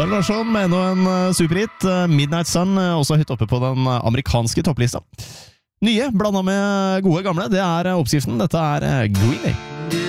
Sara Larsson med enda en superhit. Midnight Sun, også høyt oppe på den amerikanske topplista. Nye, blandet med gode gamle, det er oppskriften. Dette er Green Day.